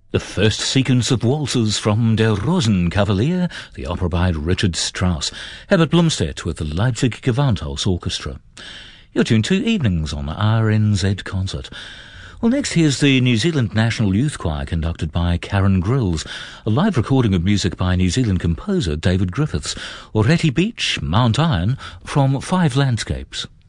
The first sequence of waltzes from Der Rosenkavalier, the opera by Richard Strauss, Herbert Blomstedt with the Leipzig Gewandhaus Orchestra. You're tuned to Evenings on RNZ Concert. Well, next here's the New Zealand National Youth Choir conducted by Karen Grills, a live recording of music by New Zealand composer David Griffiths, Oreti Beach, Mount Iron, from Five Landscapes.